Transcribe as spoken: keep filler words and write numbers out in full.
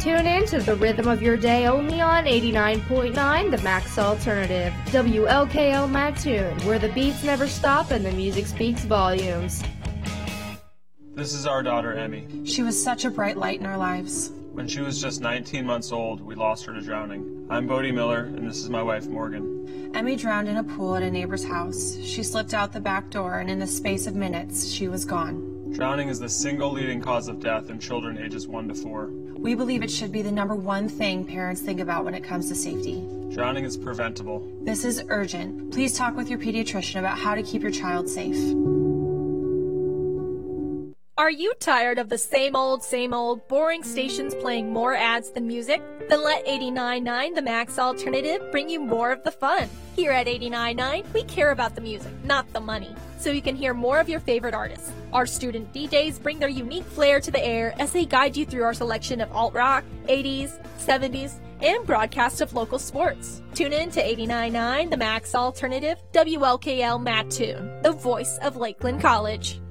Tune in to the rhythm of your day only on eighty-nine point nine, the Max Alternative, W L K L Mattoon, where the beats never stop and the music speaks volumes. This is our daughter, Emmy. She was such a bright light in our lives. When she was just nineteen months old, we lost her to drowning. I'm Bodie Miller, and this is my wife, Morgan. Emmy drowned in a pool at a neighbor's house. She slipped out the back door, and in the space of minutes, she was gone. Drowning is the single leading cause of death in children ages one to four. We believe it should be the number one thing parents think about when it comes to safety. Drowning is preventable. This is urgent. Please talk with your pediatrician about how to keep your child safe. Are you tired of the same old, same old, boring stations playing more ads than music? Then let eighty-nine point nine, the Max Alternative, bring you more of the fun. Here at eighty-nine point nine, we care about the music, not the money, so you can hear more of your favorite artists. Our student D Js bring their unique flair to the air as they guide you through our selection of alt-rock, eighties, seventies, and broadcasts of local sports. Tune in to eighty-nine point nine, the Max Alternative, W L K L Mattoon, the voice of Lakeland College.